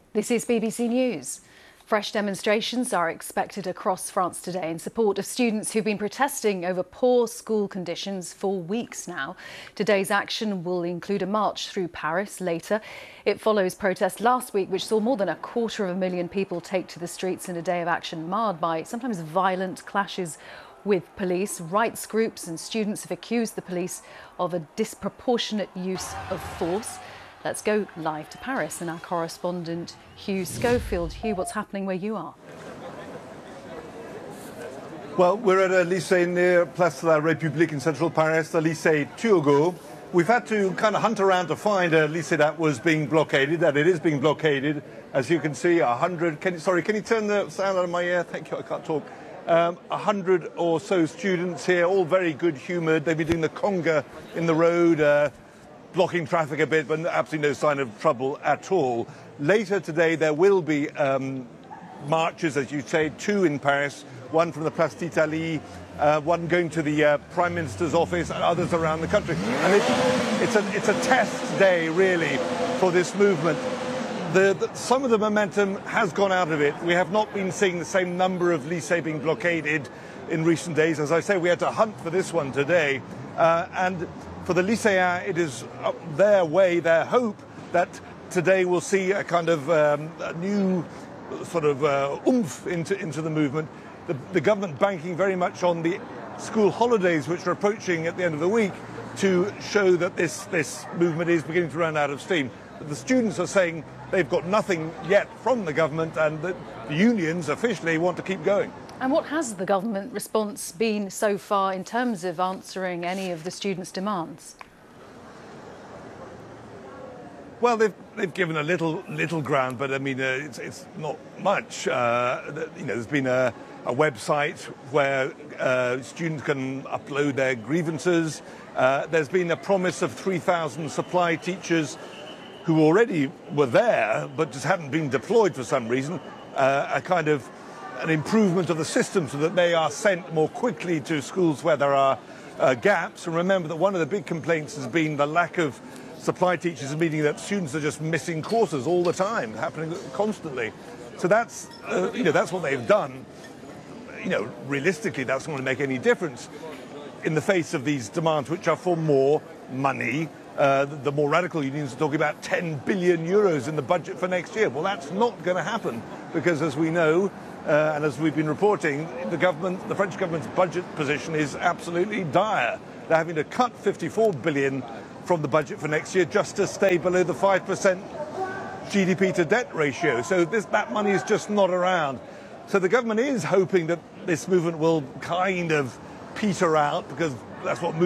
This is BBC News. Fresh demonstrations are expected across France today in support of students who've been protesting over poor school conditions for weeks now. Today's action will include a march through Paris later. It follows protests last week, which saw more than 250,000 people take to the streets in a day of action marred by sometimes violent clashes with police. Rights groups and students have accused the police of a disproportionate use of force. Let's go live to Paris and our correspondent Hugh Schofield. Hugh, what's happening where you are? Well, we're at a lycée near Place de la République in central Paris, the lycée Turgot. We've had to kind of hunt around to find a lycée that was being blockaded, that it is being blockaded. As you can see, 100... Can you turn the sound out of my ear? Thank you, I can't talk. 100 or so students here, all very good-humoured. They've been doing the conga in the road, blocking traffic a bit, but absolutely no sign of trouble at all. Later today, there will be marches, as you say, 2 in Paris, one from the Place d'Italie, one going to the Prime Minister's office, and others around the country. And it's a test day, really, for this movement. Some of the momentum has gone out of it. We have not been seeing the same number of lycées being blockaded in recent days. As I say, we had to hunt for this one today. And for the lycéens, it is their hope that today we'll see a kind of a new sort of oomph into the movement. The government banking very much on the school holidays, which are approaching at the end of the week, to show that this movement is beginning to run out of steam. But the students are saying they've got nothing yet from the government, and that the unions officially want to keep going. And what has the government response been so far in terms of answering any of the students' demands? Well, they've given a little ground, but I mean it's not much. There's been a website where students can upload their grievances. There's been a promise of 3,000 supply teachers who already were there but just hadn't been deployed for some reason. An improvement of the system so that they are sent more quickly to schools where there are gaps. And remember that one of the big complaints has been the lack of supply teachers, meaning that students are just missing courses all the time, happening constantly. So that's what they've done. Realistically, that's not going to make any difference in the face of these demands, which are for more money. The more radical unions are talking about 10 billion euros in the budget for next year. Well, that's not going to happen because, as we know, and as we've been reporting, the French government's budget position is absolutely dire. They're having to cut 54 billion from the budget for next year just to stay below the 5% GDP to debt ratio. So that money is just not around. So the government is hoping that this movement will kind of peter out, because that's what